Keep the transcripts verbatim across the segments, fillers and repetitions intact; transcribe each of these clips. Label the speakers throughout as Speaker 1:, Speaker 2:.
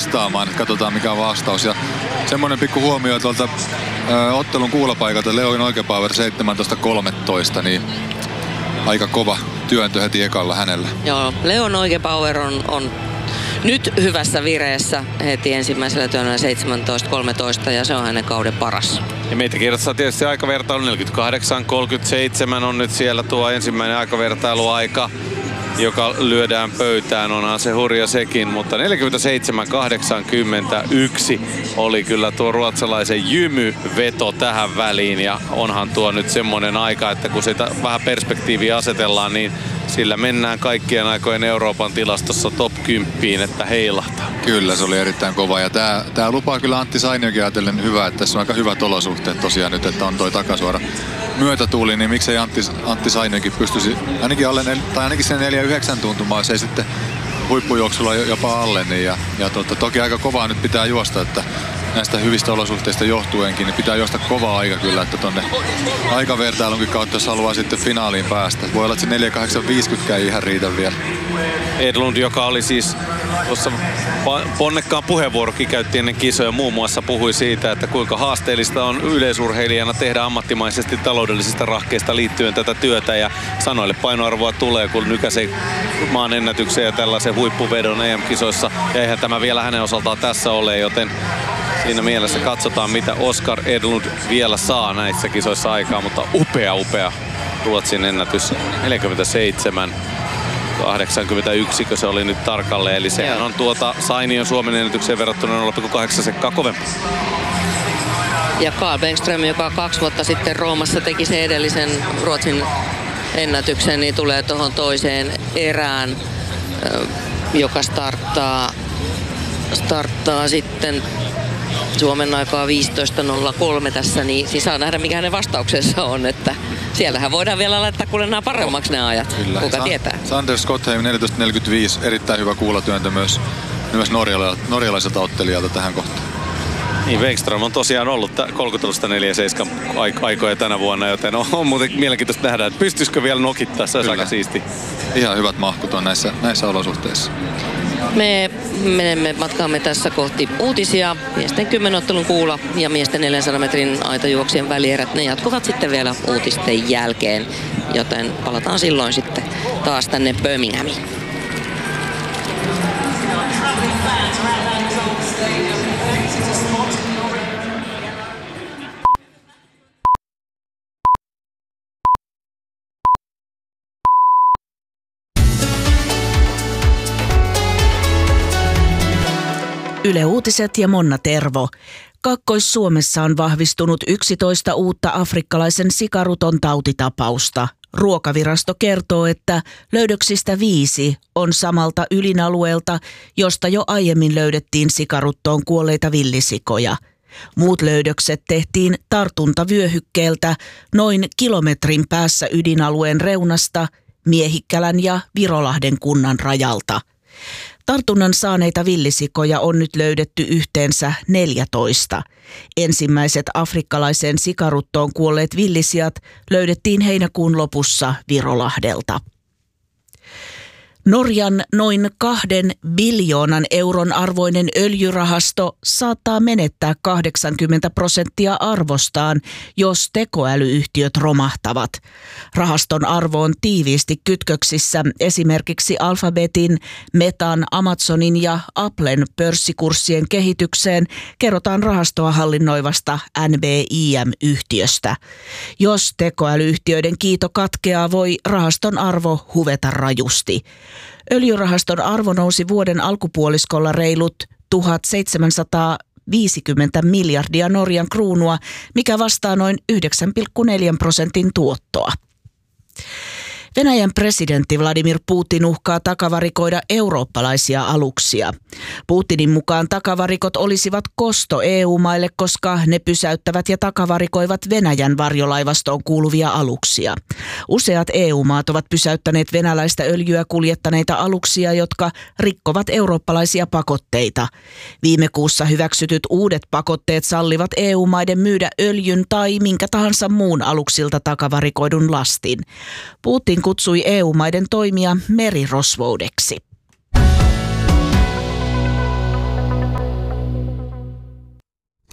Speaker 1: vastaamaan. Katsotaan mikä on vastaus. Ja semmoinen pikku huomio tuolta ö, ottelun kuulapaikalta Leon Oikepower seitsemäntoista kolmetoista, niin aika kova työntö heti ekalla hänellä.
Speaker 2: Joo, Leon Oikepower on, on nyt hyvässä vireessä heti ensimmäisellä työnnöllä seitsemäntoista kolmetoista ja se on hänen kauden paras.
Speaker 3: Ja meitä kirjoittaa tietysti aikavertailu neljäkymmentäkahdeksan kolmekymmentäseitsemän on nyt siellä tuo ensimmäinen aikavertailuaika, joka lyödään pöytään. Onhan se hurja sekin, mutta neljäkymmentäseitsemän kahdeksankymmentäyksi oli kyllä tuo ruotsalaisen jymyveto tähän väliin. Ja onhan tuo nyt semmoinen aika, että kun sitä vähän perspektiiviä asetellaan, niin sillä mennään kaikkien aikojen Euroopan tilastossa top kymmenen, että heilahtaa.
Speaker 1: Kyllä, se oli erittäin kova. Ja tää, tää lupaa kyllä Antti Sainiokin ajatellen hyvää, että tässä on aika hyvät olosuhteet tosiaan nyt, että on toi takasuora myötätuuli, niin miksei Antti, Antti Sainiokin pystyisi ainakin alle, tai ainakin sen neljä yhdeksän tuntumaan, se ei sitten huippujuoksulla jopa alle. Niin ja, ja totta, toki aika kovaa nyt pitää juosta, että näistä hyvistä olosuhteista johtuenkin, niin pitää juosta kovaa aika kyllä, että tonne aikavertailunkin kautta, jos haluaa sitten finaaliin päästä. Voi olla, että se neljä kahdeksan viisikymmentä ei ihan riitä vielä.
Speaker 3: Edlund, joka oli siis tuossa ponnekkaan puheenvuorokin käytti ennen kisoja, muun muassa puhui siitä, että kuinka haasteellista on yleisurheilijana tehdä ammattimaisesti taloudellisista rahkeista liittyen tätä työtä, ja sanoille painoarvoa tulee, kun nykäsee maan ennätykseen ja tällaisen huippuvedon E M-kisoissa, ja eihän tämä vielä hänen osaltaan tässä ole, joten siinä mielessä katsotaan, mitä Oskar Edlund vielä saa näissä kisoissa aikaa, mutta upea, upea Ruotsin ennätys neljäkymmentäseitsemän kahdeksankymmentäyksi, se oli nyt tarkalleen, eli sehän on tuota Sainion Suomen ennätykseen verrattuna nolla pilkku kahdeksan sekkaa kovempi.
Speaker 2: Ja Carl Bengström, joka kaksi vuotta sitten Roomassa teki sen edellisen Ruotsin ennätyksen, niin tulee tuohon toiseen erään, joka starttaa, starttaa sitten Suomen aikaa viisitoista nolla kolme tässä, niin siis saa nähdä mikä hänen vastauksensa on, että siellähän voidaan vielä laittaa kuule nämä paremmaksi nämä ajat, kyllä. Kuka Sa- tietää.
Speaker 1: Sanders Skottheim neljätoista neljäkymmentäviisi, erittäin hyvä kuulatyöntö myös, myös norjalaiselta ottelijalta tähän kohtaan.
Speaker 3: Niin, Wengström on tosiaan ollut kolmekymmentä neljä seitsemän aikoja tänä vuonna, joten on, on muuten mielenkiintoista nähdä, että pystyisikö vielä nokittaa, se olisi aika siisti.
Speaker 1: Ihan hyvät mahkut on näissä, näissä olosuhteissa.
Speaker 2: Me menemme, matkaamme tässä kohti uutisia. Miesten kymmenottelun kuula ja miesten neljänsadan metrin aitajuoksien välierät, ne jatkuvat sitten vielä uutisten jälkeen. Joten palataan silloin sitten taas tänne Birminghamiin.
Speaker 4: Yle Uutiset ja Monna Tervo. Kaakkois-Suomessa on vahvistunut yksitoista uutta afrikkalaisen sikaruton tautitapausta. Ruokavirasto kertoo, että löydöksistä viisi on samalta ylinalueelta, josta jo aiemmin löydettiin sikaruttoon kuolleita villisikoja. Muut löydökset tehtiin tartuntavyöhykkeeltä noin kilometrin päässä ydinalueen reunasta Miehikkälän ja Virolahden kunnan rajalta. Tartunnan saaneita villisikoja on nyt löydetty yhteensä neljätoista. Ensimmäiset afrikkalaiseen sikaruttoon kuolleet villisijat löydettiin heinäkuun lopussa Virolahdelta. Norjan noin kahden biljoonan euron arvoinen öljyrahasto saattaa menettää kahdeksankymmentä prosenttia arvostaan, jos tekoälyyhtiöt romahtavat. Rahaston arvo on tiiviisti kytköksissä esimerkiksi Alphabetin, Metan, Amazonin ja Applen pörssikurssien kehitykseen, kerrotaan rahastoa hallinnoivasta N B I M-yhtiöstä. Jos tekoälyyhtiöiden kiito katkeaa, voi rahaston arvo huveta rajusti. Öljyrahaston arvo nousi vuoden alkupuoliskolla reilut tuhatseitsemänsataaviisikymmentä miljardia Norjan kruunua, mikä vastaa noin yhdeksän pilkku neljä prosentin tuottoa. Venäjän presidentti Vladimir Putin uhkaa takavarikoida eurooppalaisia aluksia. Putinin mukaan takavarikot olisivat kosto E U-maille, koska ne pysäyttävät ja takavarikoivat Venäjän varjolaivastoon kuuluvia aluksia. Useat E U-maat ovat pysäyttäneet venäläistä öljyä kuljettaneita aluksia, jotka rikkovat eurooppalaisia pakotteita. Viime kuussa hyväksytyt uudet pakotteet sallivat E U-maiden myydä öljyn tai minkä tahansa muun aluksilta takavarikoidun lastin. Putin kutsui E U-maiden toimia merirosvoudeksi.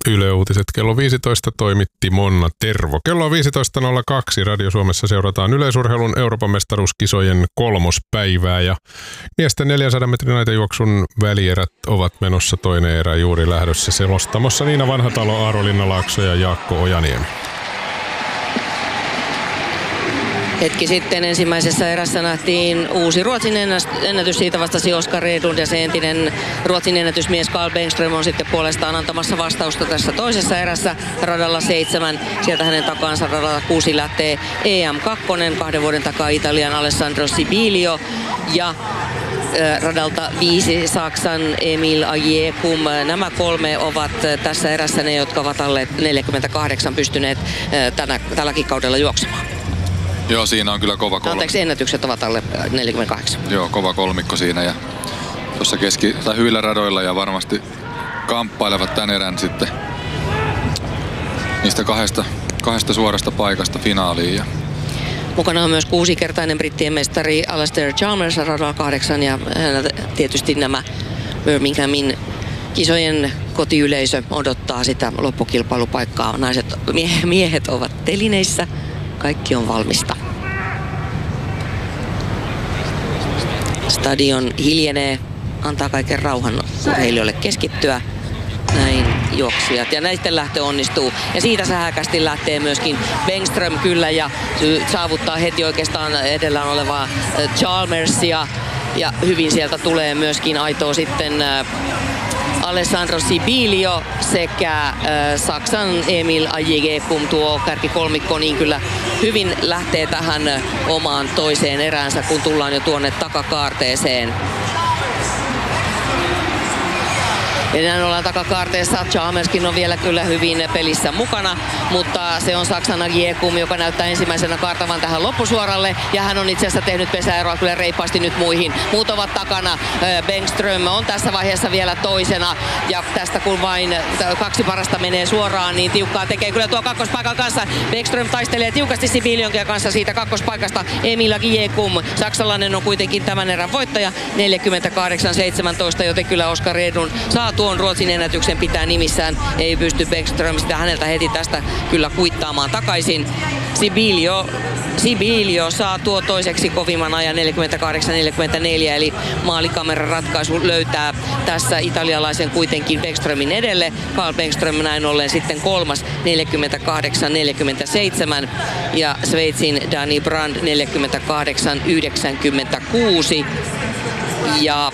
Speaker 5: Yle Uutiset kello viisitoista toimitti Monna Tervo. Kello on viisitoista nolla kaksi. Radio Suomessa seurataan yleisurheilun Euroopan mestaruuskisojen kolmospäivää ja miesten neljänsadan metrin aitajuoksun välierät ovat menossa, toinen erä juuri lähdössä selostamossa. Niina Vanhatalo, Aaro Linnalaakso ja Jaakko Ojaniemi.
Speaker 2: Hetki sitten ensimmäisessä erässä nähtiin uusi Ruotsin ennätys, siitä vastasi Oskar Edlund ja se entinen Ruotsin ennätysmies Carl Bengström on sitten puolestaan antamassa vastausta tässä toisessa erässä radalla seitsemän. Sieltä hänen takaansa radalla kuusi lähtee E M kaksi, kahden vuoden takaa Italian Alessandro Sibilio ja radalta viisi Saksan Emil Ajekum. Nämä kolme ovat tässä erässä ne, jotka ovat alle neljäkymmentäkahdeksan pystyneet tänä, tälläkin kaudella juoksemaan.
Speaker 1: Joo, siinä on kyllä kova kolmikko.
Speaker 2: Anteeksi, ennätykset ovat alle neljäkymmentäkahdeksan.
Speaker 1: Joo, kova kolmikko siinä ja tuossa keski- tai hyvillä radoilla ja varmasti kamppailevat tän erän sitten niistä kahdesta, kahdesta suorasta paikasta finaaliin. Ja
Speaker 2: mukana on myös kuusikertainen brittien mestari Alastair Chalmers radalla kahdeksan ja hänellä tietysti nämä Birminghamin kisojen kotiyleisö odottaa sitä loppukilpailupaikkaa. Naiset, mie- miehet ovat telineissä. Kaikki on valmista. Stadion hiljenee, antaa kaiken rauhan urheilijoille keskittyä. Näin juoksijat. Ja näisten lähtö onnistuu. Ja siitä sähäkästi lähtee myöskin Bengström kyllä ja saavuttaa heti oikeastaan edellä olevaa Chalmersia. Ja hyvin sieltä tulee myöskin aitoa sitten Alessandro Sibilio sekä äh, Saksan Emil Ajekum, tuo kärkikolmikko, niin kyllä hyvin lähtee tähän äh, omaan toiseen eräänsä, kun tullaan jo tuonne takakaarteeseen. Ja näin ollaan takakaarteessa. Chalmerskin on vielä kyllä hyvin pelissä mukana, mutta se on Saksan Ajekum, joka näyttää ensimmäisenä kaartavan tähän loppusuoralle. Ja hän on itse asiassa tehnyt pesäeroa kyllä reippaasti nyt muihin. Muut ovat takana. Bengström on tässä vaiheessa vielä toisena. Ja tästä kun vain kaksi parasta menee suoraan, niin tiukkaa tekee kyllä tuo kakkospaikan kanssa. Bengström taistelee tiukasti Sibilionkin kanssa siitä kakkospaikasta. Emil Ajekum, saksalainen, on kuitenkin tämän erän voittaja. neljäkymmentäkahdeksan seitsemäntoista, joten kyllä Oskar Edlund saa tuon Ruotsin ennätyksen pitää nimissään. Ei pysty Bengström sitä häneltä heti tästä kyllä kuittaamaan takaisin. Sibilio, Sibilio saa tuo toiseksi kovimman ajan neljäkymmentäkahdeksan neljäkymmentäneljä, eli maalikameran ratkaisu löytää tässä italialaisen kuitenkin Bengströmin edelle. Carl Bengström näin ollen sitten kolmas neljäkymmentäkahdeksan neljäkymmentäseitsemän ja Sveitsin Dani Brand neljäkymmentäkahdeksan yhdeksänkymmentäkuusi. Ja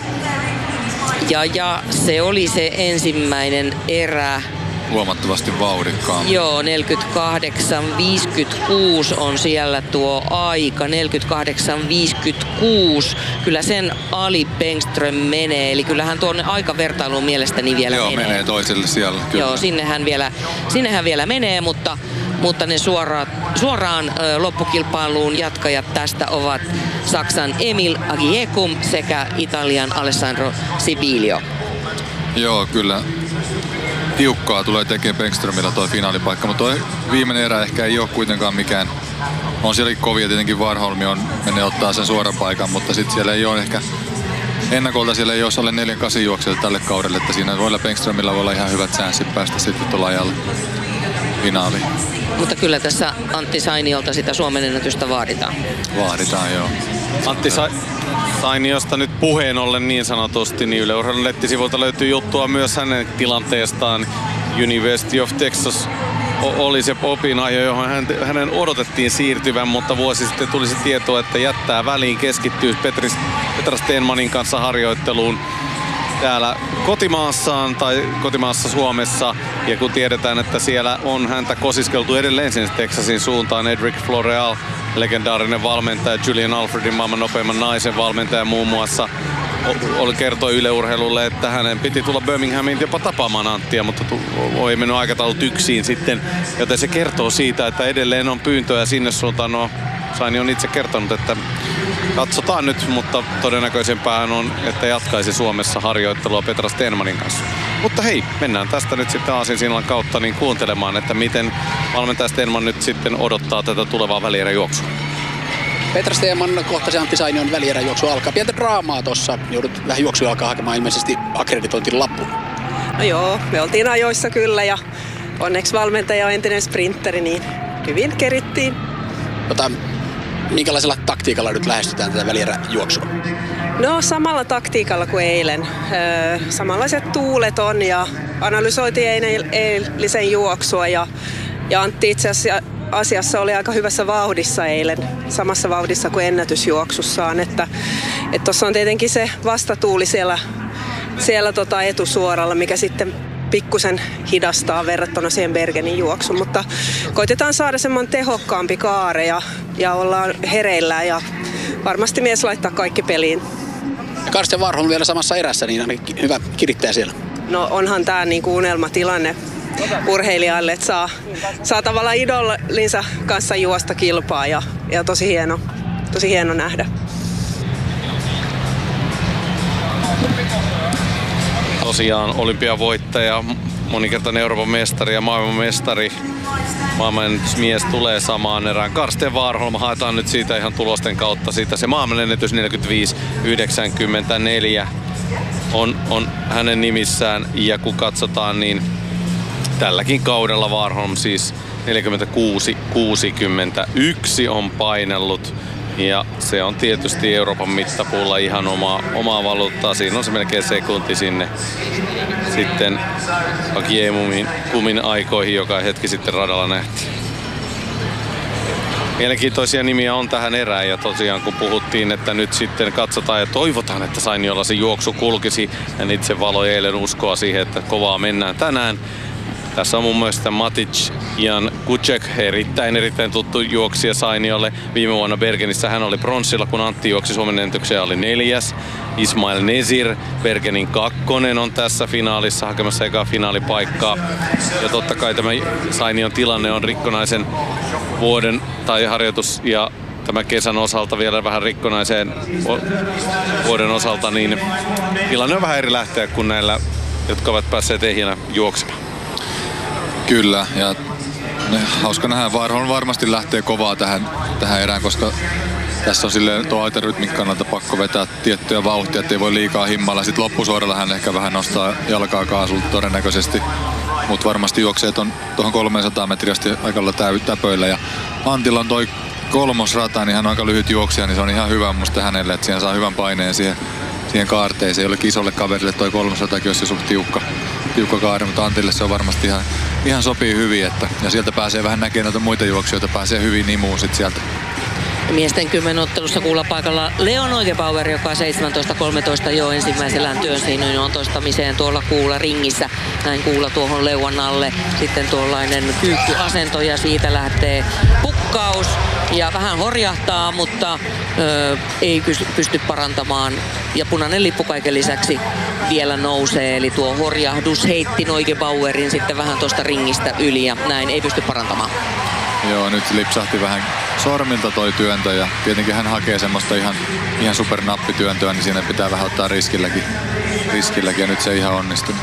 Speaker 2: Ja, ja se oli se ensimmäinen erä.
Speaker 1: Huomattavasti vauhdikkaampi.
Speaker 2: Joo, neljäkymmentäkahdeksan viisikymmentäkuusi on siellä tuo aika. neljäkymmentäkahdeksan viisikymmentäkuusi. Kyllä sen ali Bengström menee. Eli kyllähän tuonne aikavertailuun mielestäni vielä
Speaker 1: Joo,
Speaker 2: menee.
Speaker 1: Joo, menee toiselle siellä. Kyllä.
Speaker 2: Joo, sinnehän vielä, sinnehän vielä menee, mutta, mutta ne suoraan, suoraan ö, loppukilpailuun jatkajat tästä ovat Saksan Emil Ajekum sekä Italian Alessandro Sibilio.
Speaker 1: Joo, kyllä. Tiukkaa tulee tekemään Bengströmillä tuo finaalipaikka, mutta tuo viimeinen erä ehkä ei ole kuitenkaan mikään. On sielläkin kovia, tietenkin Warholmi on menee ottaa sen suoran paikan, mutta sitten siellä ei ole ehkä ennakolta, siellä ei ole alle neljän kasin juoksijat tälle kaudelle, että siinä voi olla Bengströmillä voi olla ihan hyvät chanssit päästä sitten tuolla ajalla finaaliin.
Speaker 2: Mutta kyllä tässä Antti Sainiolta sitä Suomen ennätystä vaaditaan.
Speaker 1: Vaaditaan, joo.
Speaker 3: Antti Sa- Sainiosta nyt puheen ollen niin sanotusti, niin Yle Urheilun nettisivuilta löytyy juttua myös hänen tilanteestaan. University of Texas oli se opinahjo, johon hänen odotettiin siirtyvän, mutta vuosi sitten tuli se tieto, että jättää väliin, keskittyy Petris, Petra Stenmanin kanssa harjoitteluun täällä kotimaassaan tai kotimaassa Suomessa. Ja kun tiedetään, että siellä on häntä kosiskeltu edelleen sinne Texasin suuntaan, Edric Floreal, legendaarinen valmentaja, Julian Alfredin maailman nopeimman naisen valmentaja muun muassa, oli kertoi Yle Urheilulle, että hänen piti tulla Birminghamiin jopa tapaamaan Anttia, mutta ei mennyt aikataulut yksiin sitten. Joten se kertoo siitä, että edelleen on pyyntöjä sinne suuntaan. No, Saini on itse kertonut, että katsotaan nyt, mutta todennäköisempää on, että jatkaisi Suomessa harjoittelua Petra Stenmanin kanssa. Mutta hei, mennään tästä nyt sitten aasinsillan kautta niin kuuntelemaan, että miten valmentaja Stenman nyt sitten odottaa tätä tulevaa välieräjuoksua.
Speaker 6: Petra Stenman kohtasi Antti Sainion välieräjuoksu alkaa. Pientä draamaa tossa. Joudut vähän juoksujalkaa hakemaan ilmeisesti akkreditointin lappu.
Speaker 7: No joo, me oltiin ajoissa kyllä ja onneksi valmentaja on entinen sprinteri, niin hyvin kerittiin.
Speaker 6: Tota, minkälaisella taktiikalla nyt lähestytään tätä välieräjuoksua?
Speaker 7: No samalla taktiikalla kuin eilen. Öö, samanlaiset tuulet on ja analysoitiin eilisen juoksua ja, ja Antti itse asiassa oli aika hyvässä vauhdissa eilen, samassa vauhdissa kuin ennätysjuoksussaan. Että tuossa on tietenkin se vastatuuli siellä, siellä tota etusuoralla, mikä sitten pikkusen hidastaa verrattuna siihen Bergenin juoksuun, mutta koitetaan saada semmoinen tehokkaampi kaare ja, ja ollaan hereillä ja varmasti mies laittaa kaikki peliin.
Speaker 6: Ja Karsten Warholm vielä samassa erässä, niin ainakin hyvä kirittäjä siellä.
Speaker 7: No onhan tämä niinku unelmatilanne urheilijalle, että saa, saa tavallaan idolinsa kanssa juosta kilpaa ja, ja tosi hieno, tosi hieno nähdä.
Speaker 3: Tosiaan olympiavoittaja, monikertainen Euroopan mestari ja maailmanmestari. Maailmanennätysmies tulee samaan erään. Karsten Warholm, haetaan nyt siitä ihan tulosten kautta. Siitä se maailmanennätys neljäkymmentäviisi yhdeksänkymmentäneljä on, on hänen nimissään. Ja kun katsotaan, niin tälläkin kaudella Warholm siis neljäkymmentäkuusi kuusikymmentäyksi on painellut. Ja se on tietysti Euroopan mittapuulla ihan oma, omaa valuuttaa. Siinä on se melkein sekunti sinne sitten Akiemumin kumin aikoihin, joka hetki sitten radalla nähtiin. Mielenkiintoisia nimiä on tähän erään ja tosiaan kun puhuttiin, että nyt sitten katsotaan ja toivotaan, että Sainiolla se juoksu kulkisi. Hän itse valoi eilen uskoa siihen, että kovaa mennään tänään. Tässä on mun mielestä Matic Jan Kucek, erittäin erittäin tuttu juoksija Sainiolle. Viime vuonna Bergenissä hän oli pronssilla, kun Antti juoksi Suomen ennätykseen, oli neljäs. Ismail Nezir, Bergenin kakkonen, on tässä finaalissa hakemassa ekaa finaalipaikkaa. Ja totta kai tämä Sainion tilanne on rikkonaisen vuoden tai harjoitus ja tämä kesän osalta vielä vähän rikkonaiseen vuoden osalta, niin tilanne on vähän eri lähteä kuin näillä, jotka ovat päässeet ehjänä juoksemaan.
Speaker 1: Kyllä, ja hauska nähdä. Warholm varmasti lähtee kovaa tähän, tähän erään, koska tässä on silleen tuo aitarytmin kannalta pakko vetää tiettyä vauhtia, ettei voi liikaa himmalla. Sitten loppusuoralla hän ehkä vähän nostaa jalkaa kaasulta todennäköisesti, mutta varmasti juoksee tuohon kolmesataa metriä asti aika lailla täpöillä. Ja Antilla on toi kolmosrata, niin hän on aika lyhyt juoksija, niin se on ihan hyvä musta hänelle, että siihen saa hyvän paineen siihen, siihen kaarteeseen. Jollekin isolle kaverille toi kolmosratakin olisi suht tiukka. tiukka kaari, mutta Antille se on varmasti ihan, ihan sopii hyvin, että, ja sieltä pääsee vähän näkemään noita muita juoksijoita, pääsee hyvin imuun sit sieltä.
Speaker 2: Miesten kymmenottelussa kuulla paikalla Leon Neugebauer, joka seitsemäntoista kolmetoista jo ensimmäisellään työnsiin on toistamiseen tuolla kuulla ringissä. Näin kuulla tuohon leuan alle. Sitten tuollainen kyykkyasento ja siitä lähtee pukkaus ja vähän horjahtaa, mutta ö, ei pysty parantamaan. Ja punainen lippu kaiken lisäksi vielä nousee, eli tuo horjahdus heitti Neugebauerin sitten vähän tuosta ringistä yli ja näin ei pysty parantamaan.
Speaker 1: Joo, nyt lipsahti vähän sormilta toi työntö ja tietenkin hän hakee semmoista ihan, ihan supernappityöntöä, niin siinä pitää vähän ottaa riskilläkin, riskilläkin ja nyt se ei ihan onnistunut.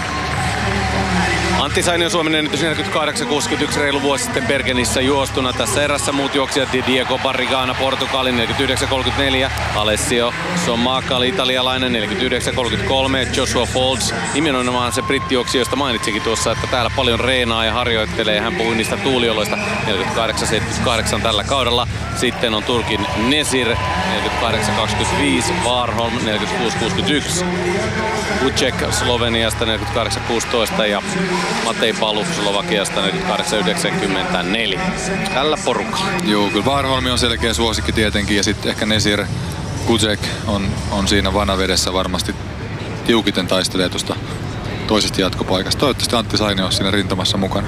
Speaker 3: Antti Sainion Suomen ennätys neljäkymmentäkahdeksan kuusikymmentäyksi reilu vuosi sitten Bergenissä juostuna. Tässä erässä muut juoksijat Diego Barrigana Portugalin neljäkymmentäyhdeksän kolmekymmentäneljä, Alessio Sommakali italialainen neljäkymmentäyhdeksän kolmekymmentäkolme, Joshua Folds nimenomaan se brittijuoksija, josta mainitsikin tuossa, että täällä paljon reenaa ja harjoittelee. Hän puhui niistä tuulioloista neljäkymmentäkahdeksan seitsemänkymmentäkahdeksan tällä kaudella. Sitten on Turkin Nezir neljäkymmentäkahdeksan kaksikymmentäviisi, Warholm neljäkymmentäkuusi kuusikymmentäyksi, Kucek Sloveniasta neljäkymmentäkahdeksan kuusitoista ja Matej Paluf Slovakiasta neljäkymmentäkahdeksan yhdeksänkymmentäneljä. Tällä porukalla.
Speaker 1: Joo, kyllä Warholmi on selkeä suosikki tietenkin ja sitten ehkä Nezir, Kucek on, on siinä vanavedessä varmasti tiukiten taistelee tuosta toisesta jatkopaikasta. Toivottavasti Antti Sainio on siinä rintamassa mukana.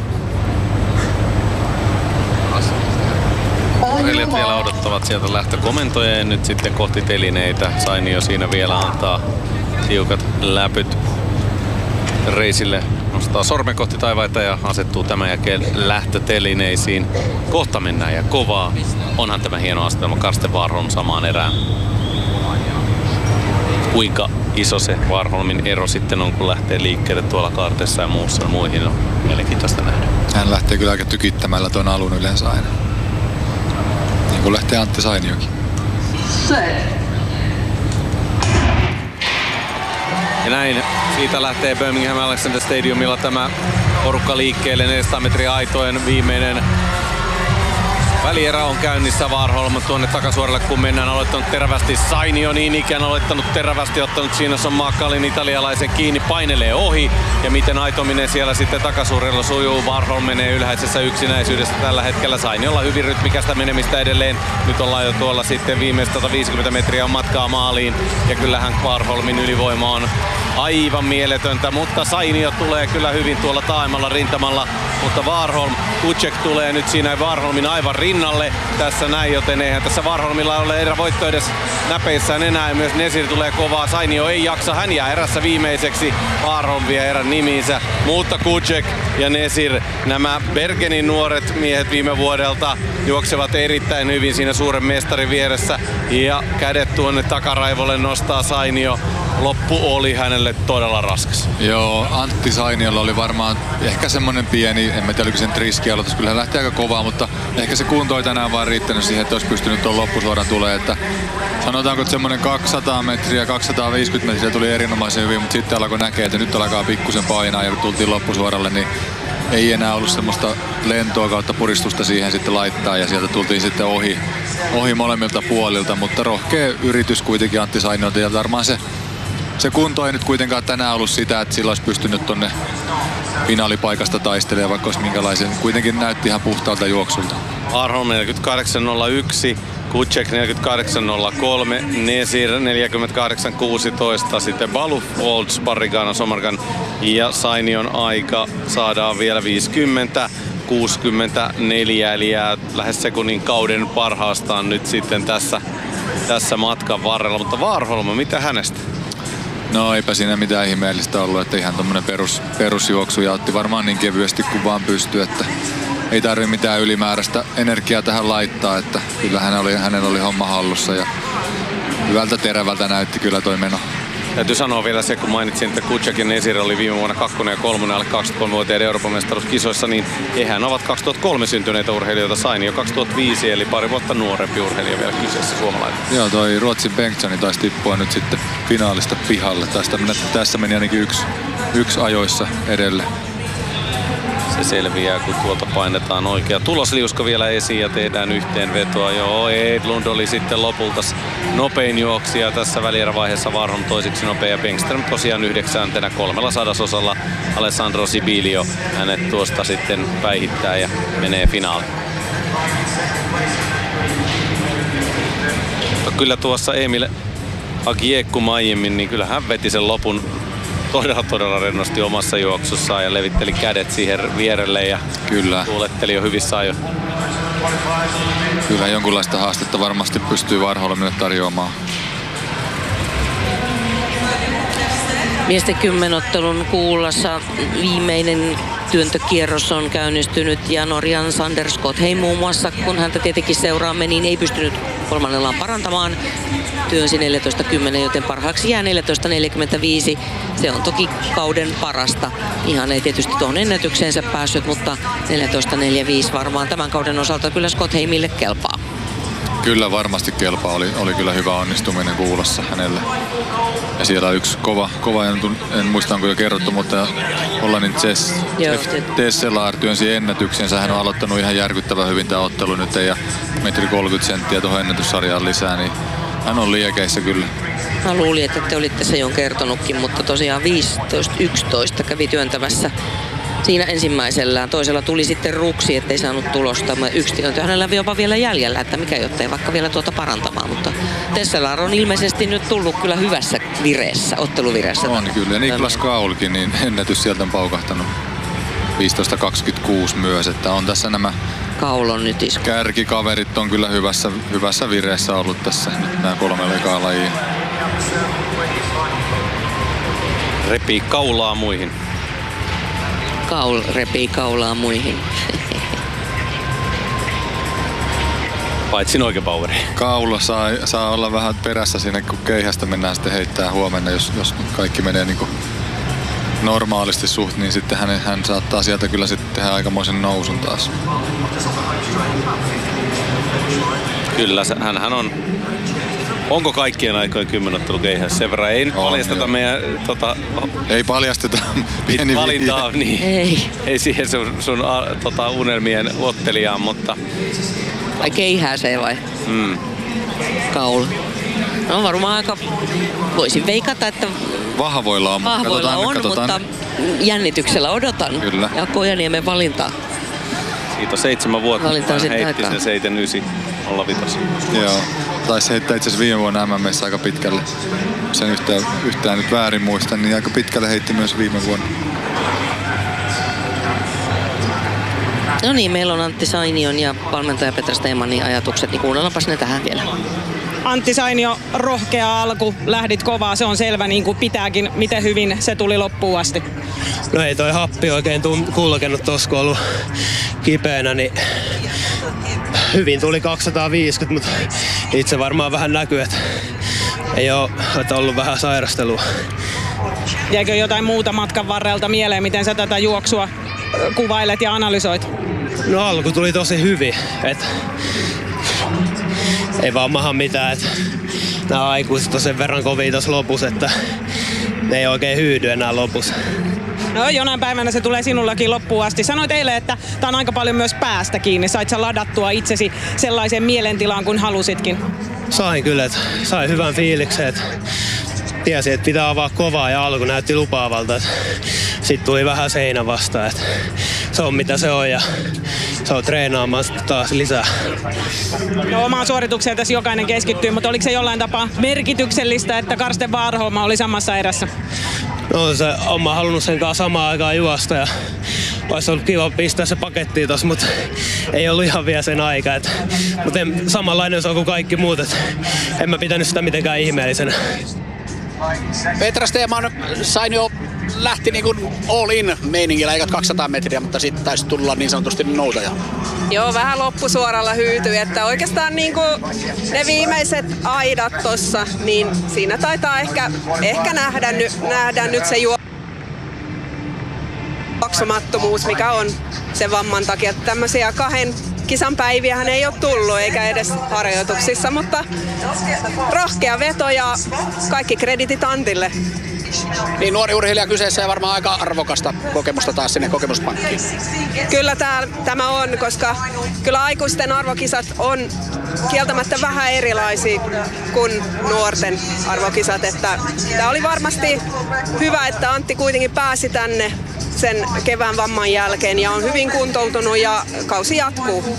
Speaker 3: Urheilijat vielä odottavat sieltä lähtökomentoja ja nyt sitten kohti telineitä. Sainio siinä vielä antaa tiukat läpyt reisille. Nostaa sormen kohti taivaita ja asettuu tämän jälkeen lähtötelineisiin. Kohta mennään ja kovaa. Onhan tämä hieno astelma. Karsten Warholm samaan erään. Kuinka iso se Warholmin ero sitten on, kun lähtee liikkeelle tuolla kaarteessa ja muussa muihin, on mielenkiintoista nähdä.
Speaker 1: Hän lähtee kyllä aika tykittämällä tuon alun yleensä aina. Niin kuin lähtee Antti Sainiokin.
Speaker 3: Ja näin siitä lähtee Birmingham Alexander Stadiumilla tämä porukka liikkeelle. neljäsataa metriä aitojen viimeinen välierä on käynnissä. Warholm tuonne takasuoralle kun mennään, aloittanut terävästi. Sainio niin ikään aloittanut terävästi, ottanut siinä on Makalin italialaisen kiinni, painelee ohi. Ja miten aitominen siellä sitten takasuoralla sujuu. Warholm menee ylhäisessä yksinäisyydessä tällä hetkellä. Sainiolla hyvin rytmikästä menemistä edelleen. Nyt ollaan jo tuolla sitten viimeistä sata viisikymmentä metriä on matkaa maaliin. Ja kyllähän Warholmin ylivoima on aivan mieletöntä, mutta Sainio tulee kyllä hyvin tuolla taaimalla rintamalla. Mutta Warholm, Kucek tulee nyt siinä Warholmin aivan rinnalle tässä näin, joten eihän tässä Warholmilla ole erävoitto edes näpeissään enää. Ja myös Nesir tulee kovaa, Sainio ei jaksa, hän jää erässä viimeiseksi. Warholm vie erän nimiinsä, mutta Kucek ja Nesir, nämä Bergenin nuoret miehet viime vuodelta, juoksevat erittäin hyvin siinä suuren mestarin vieressä. Ja kädet tuonne takaraivolle nostaa Sainio. Loppu oli hänelle todella raskas.
Speaker 1: Joo, Antti Sainiolla oli varmaan ehkä semmonen pieni, en mä tiedä oliko sen riskialoitus, kyllä hän lähti aika kovaa, mutta ehkä se kunto ei tänään vaan riittänyt siihen, että olisi pystynyt tuon loppusuoran tulee, että sanotaanko, että semmonen kaksisataa metriä, kaksisataaviisikymmentä metriä tuli erinomaisen hyvin, mutta sitten alkoi näkee, että nyt alkaa pikkusen painaa ja kun tultiin loppusuoralle, niin ei enää ollut semmoista lentoa kautta puristusta siihen sitten laittaa ja sieltä tultiin sitten ohi, ohi molemmilta puolilta, mutta rohkea yritys kuitenkin Antti Sainiolta ja varmaan se Se kunto ei nyt kuitenkaan tänään ollut sitä, että sillä olisi pystynyt tonne finaalipaikasta taistelemaan, vaikka olisi minkälaisen. Kuitenkin näytti ihan puhtaalta juoksulta.
Speaker 3: Warholm neljäkymmentäkahdeksan nolla yksi, Kucek neljäkymmentäkahdeksan nolla kolme, Nesir neljäkymmentäkahdeksan kuusitoista, sitten Baluf, Olds, Parigano, Somargan ja Sainion aika saadaan vielä viisikymmentä kuusikymmentäneljä, eli jää lähes sekunnin kauden parhaastaan nyt sitten tässä, tässä matkan varrella. Mutta Warholm, mitä hänestä?
Speaker 1: No eipä siinä mitään ihmeellistä ollut, että ihan tommonen perus, perusjuoksu ja otti varmaan niin kevyesti kuin vaan pystyi, että ei tarvi mitään ylimääräistä energiaa tähän laittaa, että kyllä hänellä oli, hänellä oli homma hallussa ja hyvältä terävältä näytti kyllä toi meno.
Speaker 3: Täytyy sanoa vielä se, kun mainitsin, että Kucek ja Nesir oli viime vuonna kakkonen ja kolmonen alle kaksikymmentäkolmevuotiaiden Euroopan mestaruuskisoissa, niin hehän ovat kaksituhattakolme syntyneitä urheilijoita, Sainio kaksituhattaviisi, eli pari vuotta nuorempi urheilija vielä kyseessä suomalainen.
Speaker 1: Joo, toi Ruotsin Bengtssoni taisi tippua nyt sitten finaalista pihalle. Tästä, tässä meni ainakin yksi, yksi ajoissa edelle.
Speaker 3: Se selviää, kun tuolta painetaan oikea tulosliuska vielä esiin ja tehdään yhteenvetoa. Joo, Edlund oli sitten lopulta nopein juoksija tässä välierävaiheessa. Warholm toiseksi nopea ja Bengström tosiaan yhdeksäntenä kolmella sadasosalla. Alessandro Sibilio hänet tuosta sitten päihittää ja menee finaaliin. Mutta kyllä tuossa Emil Agiekku aiemmin, niin kyllä hän veti sen lopun todella todella rennosti omassa juoksussaan ja levitteli kädet siihen vierelle ja
Speaker 1: kyllä
Speaker 3: tuuletteli jo hyvissä ajoin.
Speaker 1: Kyllä jonkunlaista haastetta varmasti pystyy Warholmille tarjoamaan.
Speaker 2: Miesten kymmenottelun kuulassa viimeinen työntökierros on käynnistynyt ja Norjan Sander Skothei muun muassa, kun häntä tietenkin seuraamme, niin ei pystynyt kolmannellaan parantamaan. Työnsi neljätoista kymmenen, joten parhaaksi jää neljätoista neljäkymmentäviisi. Se on toki kauden parasta. Ihan ei tietysti tuohon ennätykseensä päässyt, mutta neljätoista neljäkymmentäviisi varmaan tämän kauden osalta kyllä Skotheimille kelpaa.
Speaker 1: Kyllä varmasti kelpaa. Oli, oli kyllä hyvä onnistuminen kuulossa hänelle. Ja siellä yksi kova, kova en, en muista onko jo kerrottu, mutta Hollannin Jess Tesselar työnsi ennätyksensä. Hän on aloittanut ihan järkyttävän hyvin tämä ottelu nyt ja metri kolmekymmentä senttiä tuohon ennätyssarjaan lisää, niin hän on liekeissä kyllä.
Speaker 2: Mä luulin, että te olitte se jo kertonutkin, mutta tosiaan viisitoista yksitoista kävi työntämässä siinä ensimmäisellään. Toisella tuli sitten ruksi, ettei saanut tulosta. Yksi työntö hänellä jopa vielä jäljellä, että mikä jottei vaikka vielä tuota parantamaan. Mutta Tesselar on ilmeisesti nyt tullut kyllä hyvässä vireessä, otteluvireessä.
Speaker 1: On kyllä, ja Niklas Kaulkin, niin ennätys sieltä on paukahtanut viisitoista kaksikymmentäkuusi myös, että on tässä nämä
Speaker 2: Kaulon nyt isku.
Speaker 1: Kärkikaverit on kyllä hyvässä, hyvässä vireessä ollut tässä nyt nämä kolme ekaa lajia.
Speaker 3: Repii kaulaa muihin.
Speaker 2: Kaul repii kaulaa muihin.
Speaker 3: Paitsi Noikepoweri.
Speaker 1: Kaula saa, saa olla vähän perässä siinä, kun keihästä mennään sitten heittää huomenna, jos, jos kaikki menee niin kuin normaalisti suht, niin sitten hän, hän saattaa sieltä kyllä sitten tehdä aikamoisen nousun taas.
Speaker 3: Kyllä, hänhän on Onko kaikkien aikojen kymmenottelukeihä sen verran? Ei nyt
Speaker 1: On,
Speaker 3: paljasteta
Speaker 1: joo.
Speaker 3: meidän tota,
Speaker 1: Ei paljasteta pieni
Speaker 3: valintaa, niin
Speaker 2: Ei.
Speaker 3: ei siihen sun, sun a, tota, unelmien ottelijaan, mutta
Speaker 2: Vai keihääseen vai?
Speaker 3: mm,
Speaker 2: Kaula. No varmaan aika... Voisin veikata, että
Speaker 1: Vahvoilla on, mutta
Speaker 2: vahvoilla
Speaker 1: katsotaan,
Speaker 2: on,
Speaker 1: katsotaan.
Speaker 2: mutta jännityksellä odotan.
Speaker 1: Kyllä.
Speaker 2: Ja Kojaniemen valintaa.
Speaker 3: siitä on seitsemän vuotta,
Speaker 2: Valitaan
Speaker 3: kun hän
Speaker 2: sitten
Speaker 3: heitti
Speaker 2: aikaa.
Speaker 3: sen seitsemänkymmentäyhdeksän nolla viisi.
Speaker 1: Joo. Taisi heittää itse asiassa viime vuonna M M:ssä aika pitkälle. Sen yhtään, yhtään nyt väärin muistan, niin aika pitkälle heitti myös viime vuonna.
Speaker 2: No niin, meillä on Antti Sainion ja valmentaja Petra Steemanin ajatukset, niin kuunnellaanpas ne tähän vielä.
Speaker 8: Antti Sainio, rohkea alku, lähdit kovaa, se on selvä niin kuin pitääkin. Miten hyvin se tuli loppuun asti?
Speaker 9: No ei toi happi oikein kulkenut tossa, kun ollut kipeänä, niin hyvin tuli kaksisataaviisikymmentä, mutta itse varmaan vähän näkyy, että ei ole että ollut vähän sairastelua.
Speaker 8: Jäikö jotain muuta matkan varrelta mieleen, miten sä tätä juoksua kuvailet ja analysoit?
Speaker 9: No alku tuli tosi hyvin, että ei vaan maha mitään, että nämä aikuiset on sen verran kovia tässä lopussa, että ne ei oikein hyydy enää lopussa.
Speaker 8: No jonain päivänä se tulee sinullakin loppuun asti. Sanoit eilen, että tää on aika paljon myös päästä kiinni. Sait sä ladattua itsesi sellaiseen mielentilaan kuin halusitkin?
Speaker 9: Sain kyllä, että sain hyvän fiiliksen, että tiesin, että pitää avaa kovaa ja alku näytti lupaavalta. Sitten tuli vähän seinä vastaan, että se on mitä se on ja se on treenaamaan taas lisää.
Speaker 8: No omaan suoritukseen tässä jokainen keskittyy, mutta oliko se jollain tapaa merkityksellistä, että Karsten Warholma oli samassa erässä?
Speaker 9: No se on mä halunnut sen kanssa samaan aikaan juosta ja olisi ollut kiva pistää se pakettiin tossa, mutta ei ollut ihan vielä sen aika. Et, mutta en, samanlainen se on kuin kaikki muut, et en mä pitänyt sitä mitenkään ihmeellisenä.
Speaker 6: Petra Steeman Sainio lähti niin kuin all in meiningillä, eikä kaksisataa metriä, mutta sitten taisi tulla niin sanotusti noutaja.
Speaker 7: Joo, vähän loppusuoralla hyytyi, että oikeastaan niin kuin ne viimeiset aidat tossa, niin siinä taitaa ehkä, ehkä nähdä, nähdä nyt se juoksumattomuus, mikä on sen vamman takia. Tämmöisiä kahden kisan päiviähän ei ole tullut, eikä edes harjoituksissa, mutta rohkea veto ja kaikki kreditit Antille.
Speaker 6: Niin nuori urheilija kyseessä ja varmaan aika arvokasta kokemusta taas sinne kokemuspankkiin.
Speaker 7: Kyllä tää, tämä on, koska kyllä aikuisten arvokisat on kieltämättä vähän erilaisia kuin nuorten arvokisat. Että tämä oli varmasti hyvä, että Antti kuitenkin pääsi tänne sen kevään vamman jälkeen ja on hyvin kuntoutunut ja kausi jatkuu.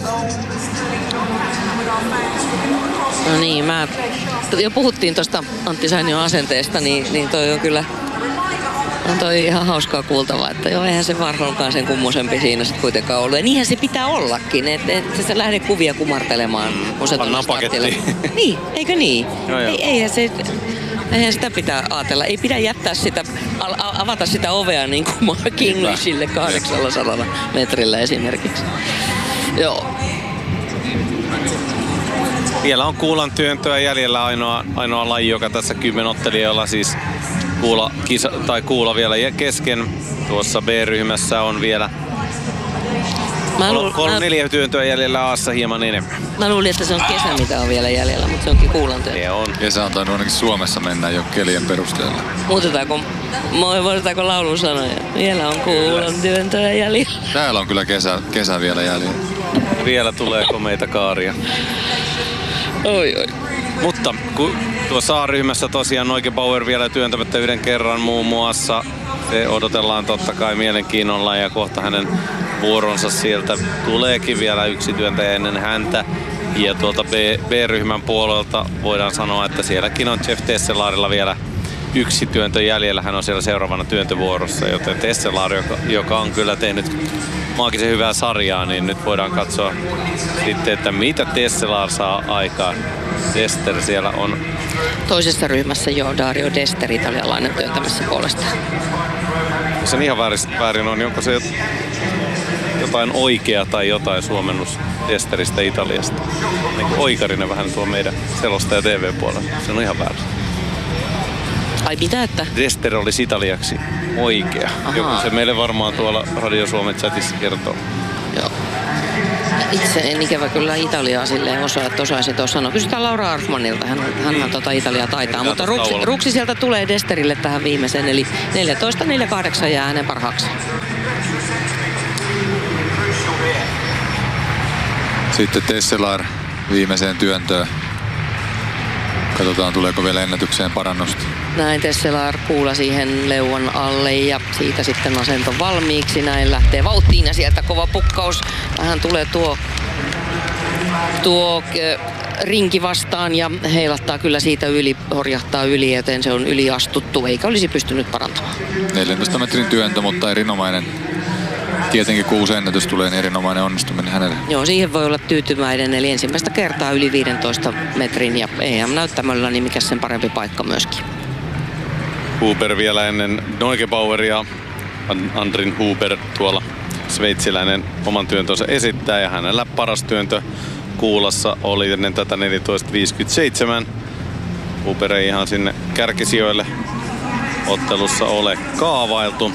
Speaker 2: No niin, mä jo puhuttiin tuosta Antti Sainion asenteesta, niin, niin toi on kyllä on toi ihan hauskaa kuultavaa, että joo, eihän se Warholkaan sen kummosempi siinä sitten kuitenkaan ollut. Ja niinhän se pitää ollakin, että et se lähde kuvia kumartelemaan, kun se tuonne startille. Niin, eikö niin?
Speaker 3: Joo, joo.
Speaker 2: Ei, eihän, se, eihän sitä pitää ajatella. Ei pidä jättää sitä, avata sitä ovea niin kuin Mark Englishille kahdeksansataa metrillä esimerkiksi. Joo.
Speaker 3: Vielä on kuulan työntöä jäljellä ainoa, ainoa laji, joka tässä kymmenottelijalla siis kuula, kisa, tai kuula vielä kesken. Tuossa B-ryhmässä on vielä
Speaker 2: luul,
Speaker 3: kolme
Speaker 2: mä,
Speaker 3: neljä työntöä jäljellä, Aassa hieman enemmän.
Speaker 2: Mä luulin, että se on kesä, mitä on vielä jäljellä, mutta se onkin kuulan työ.
Speaker 3: Se on.
Speaker 1: Kesä on tainnut ainakin Suomessa mennä jo kelien perusteella.
Speaker 2: Muutetaanko, muutetaanko laulun sanoja? Vielä on kuulan työntöä jäljellä.
Speaker 1: Täällä on kyllä kesä, kesä vielä jäljellä.
Speaker 3: Vielä tulee komeita kaaria.
Speaker 2: Oi, oi.
Speaker 3: Mutta kun tuossa A-ryhmässä tosiaan Neugebauer vielä työntämättä yhden kerran muun muassa. Se odotellaan totta kai mielenkiinnolla ja kohta hänen vuoronsa sieltä tuleekin vielä yksi työntäjä ennen häntä. Ja tuolta B, B-ryhmän puolelta voidaan sanoa, että sielläkin on Jeff Tesselarilla vielä yksi työntö jäljellä. Hän on siellä seuraavana työntövuorossa, joten Tesselar, joka, joka on kyllä tehnyt maagisen hyvää sarjaa, niin nyt voidaan katsoa sitten, että mitä Tesselar saa aikaan. Dester siellä on.
Speaker 2: Toisessa ryhmässä jo Dario Dester, italialainen, työntämässä puolestaan.
Speaker 3: Se on ihan väärin, väärin on, onko se jotain oikea tai jotain suomennus Desteristä Italiasta. Niin oikarinen vähän tuo meidän selostaja T V-puolella. Se on ihan väärin.
Speaker 2: Ai mitä, että?
Speaker 3: Dester olisi italiaksi oikea.
Speaker 2: Ahaa.
Speaker 3: Joku se meille varmaan tuolla Radio Suomen chatissa kertoo.
Speaker 2: Joo. Itse en ikävä kyllä Italiaa silleen osaa, että osaisin tuossa sanoa. Kysytään Laura Arfmanilta, hän, hänhän tota Italiaa taitaa. Mutta ruksi, ruksi sieltä tulee Desterille tähän viimeiseen, eli neljätoista neljäkymmentäkahdeksan jää hänen parhaaksi.
Speaker 1: Sitten Tesselar viimeiseen työntöön. Katsotaan, tuleeko vielä ennätykseen parannusta.
Speaker 2: Näin Tesselar kuula siihen leuan alle ja siitä sitten asento valmiiksi. Näin lähtee vauhtiin ja sieltä kova pukkaus. Vähän tulee tuo, tuo rinki vastaan ja heilattaa kyllä siitä yli, horjahtaa yli, joten se on yliastuttu eikä olisi pystynyt parantamaan.
Speaker 1: neljäntoista metrin työntö, mutta erinomainen. Tietenkin kun uusi ennätys tulee, niin erinomainen onnistuminen hänelle.
Speaker 2: Joo, siihen voi olla tyytyväinen, eli ensimmäistä kertaa yli viidentoista metrin ja E M-näyttämöllä, niin mikä sen parempi paikka myöskin.
Speaker 3: Huber vielä ennen Neugebaueria. Andrin Huber tuolla sveitsiläinen oman työntönsä esittää ja hänellä paras työntö kuulassa oli ennen tätä neljätoista viisikymmentäseitsemän. Huber ei ihan sinne kärkisijoille ottelussa ole kaavailtu.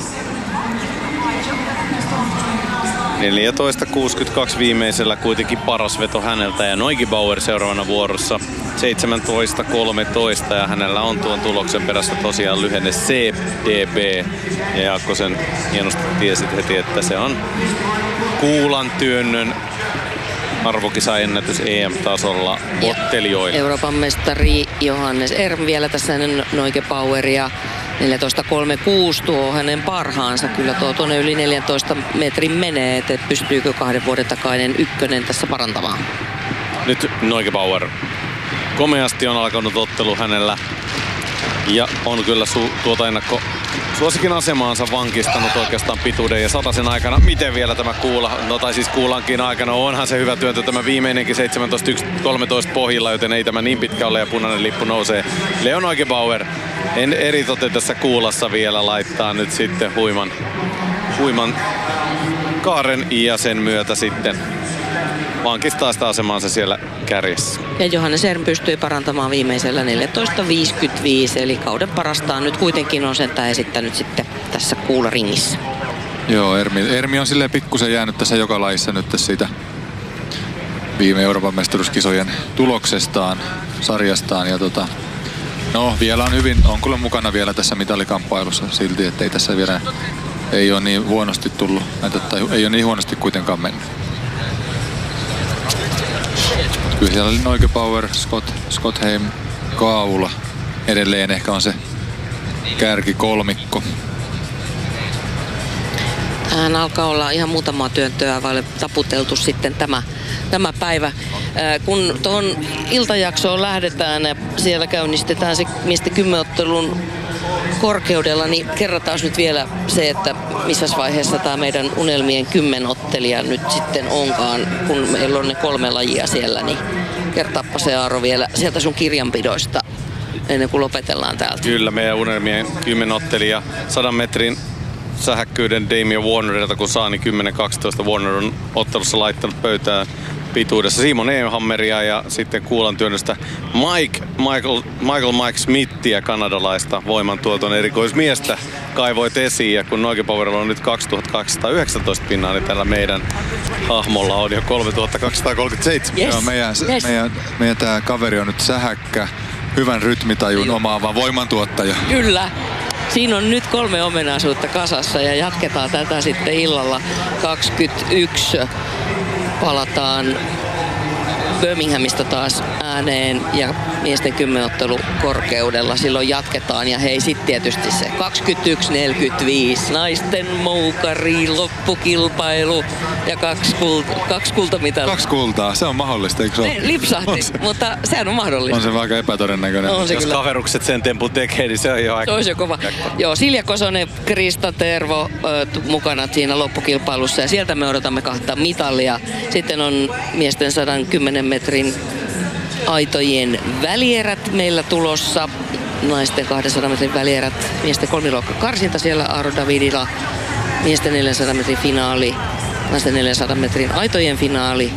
Speaker 3: neljätoista kuusikymmentäkaksi viimeisellä kuitenkin paras veto häneltä ja Neugebauer seuraavana vuorossa seitsemäntoista kolmetoista ja hänellä on tuon tuloksen perässä tosiaan lyhenne C D B ja Jaakkosen hienosti tiesit heti, että se on kuulan työnnön arvokisaennätys E M-tasolla ottelijoille.
Speaker 2: Euroopan mestari Johannes Erm vielä tässä ennen Neugebaueria. neljätoista kolmekymmentäkuusi tuo hänen parhaansa. Kyllä tuo tuonne yli neljäntoista metrin menee, että pystyykö kahden vuoden takainen ykkönen tässä parantamaan.
Speaker 3: Nyt Neugebauer. Komeasti on alkanut ottelu hänellä ja on kyllä su- tuota ennakko suosikin asemaansa vankistanut oikeastaan pituuden ja satasen aikana. Miten vielä tämä kuula, no tai siis kuulankin aikana onhan se hyvä työntö tämä viimeinenkin seitsemäntoista kolmetoista pohjilla, joten ei tämä niin pitkä ole ja punainen lippu nousee. Leo Neugebauer en eritoten tässä kuulassa vielä laittaa nyt sitten huiman, huiman kaaren ja sen myötä sitten vankistaa sitä asemaansa siellä kärjessä.
Speaker 2: Ja Johannes Erm pystyi parantamaan viimeisellä neljätoista viisikymmentäviisi, eli kauden parastaan nyt kuitenkin on sentään esittänyt sitten tässä kuularingissä.
Speaker 1: Joo, Ermi, Ermi on silleen pikkusen jäänyt tässä joka lajissa nyt siitä viime Euroopan mestaruuskisojen tuloksestaan, sarjastaan. Ja tota, no vielä on hyvin, on kyllä mukana vielä tässä mitalikamppailussa silti, että ei tässä vielä ei ole niin huonosti tullut, tai ei ole niin huonosti kuitenkaan mennyt. Kyllä siellä oli Neugebauer, Scott, Scottheim, Kaula. Edelleen ehkä on se kärkikolmikko.
Speaker 2: Hän alkaa olla ihan muutamaa työntöä vaille taputeltu sitten tämä, tämä päivä. Kun tuohon iltajaksoon lähdetään ja siellä käynnistetään se miesten kymmenottelun korkeudella, niin kerrotaan nyt vielä se, että missä vaiheessa tämä meidän unelmien kymmenottelija nyt sitten onkaan, kun meillä on ne kolme lajia siellä, niin kertaappa se Aaro vielä sieltä sun kirjanpidoista ennen kuin lopetellaan täältä.
Speaker 3: Kyllä, meidän unelmien kymmenottelija sadan metrin sähäkkyyden Damien Warnerilta, kun saa, niin kymmenen kaksitoista Warner on ottelussa laittanut pöytään pituudessa Simon Ehammeria ja sitten kuulan työnnöstä Mike, Michael, Michael Mike Smithia, kanadalaista voimantuoton erikoismiestä kaivoit esiin. Ja kun Neugebauerilla on nyt kaksituhattakaksisataayhdeksäntoista pinnaa, niin tällä meidän hahmolla on jo kolmetuhattakaksisataakolmekymmentäseitsemän.
Speaker 2: Yes.
Speaker 1: Joo, meidän,
Speaker 2: Yes.
Speaker 1: meidän, meidän tämä kaveri on nyt sähäkkä, hyvän rytmitajun omaava voimantuottaja.
Speaker 2: Kyllä. Siinä on nyt kolme omenaisuutta kasassa ja jatketaan tätä sitten illalla kaksikymmentäyksi. Palataan Birminghamista taas ääneen ja miesten kymmenottelu korkeudella. Silloin jatketaan ja hei sit tietysti se kaksikymmentäyksi neljäkymmentäviisi naisten moukari loppukilpailu ja kaksi, kulta, kaksi kultamitalia.
Speaker 1: Kaksi kultaa, se on mahdollista, eikö se ole?
Speaker 2: Lipsahti,
Speaker 1: se,
Speaker 2: mutta sehän on mahdollista.
Speaker 1: On se aika epätodennäköinen.
Speaker 2: On se
Speaker 3: Jos
Speaker 2: kyllä.
Speaker 3: kaverukset sen tempun tekee, niin se on jo aika...
Speaker 2: Se olisi jo kova. Joo, Silja Kosonen, Krista Tervo ö, mukana siinä loppukilpailussa ja sieltä me odotamme kahta mitalia. Sitten on miesten sata kymmenen metrin aitojen välierät meillä tulossa. Naisten kahdensadan metrin välierät, miesten kolmiluokka karsinta siellä Aaro Davidilla. Miesten neljänsadan metrin finaali, naisten neljänsadan metrin aitojen finaali.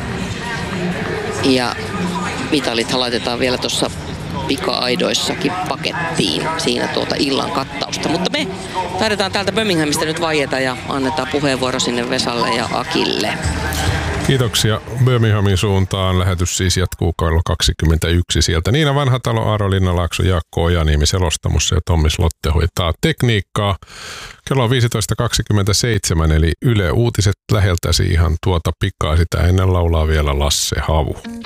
Speaker 2: Ja mitalit laitetaan vielä tuossa pika-aidoissakin pakettiin siinä tuota illan kattausta. Mutta me taidetaan täältä Birminghamista nyt vaieta ja annetaan puheenvuoro sinne Vesalle ja Akille.
Speaker 5: Kiitoksia Birminghamin suuntaan. Lähetys siis jatkuu kello kaksikymmentäyksi sieltä. Niina Vanhatalo, Aaro Linnalaakso, Jaakko Ojaniemi selostamossa ja Tommi Slotte hoitaa tekniikkaa. Kello on viisitoista kaksikymmentäseitsemän eli Yle Uutiset läheltäsi ihan tuota pikaa. Sitä ennen laulaa vielä Lasse Havu.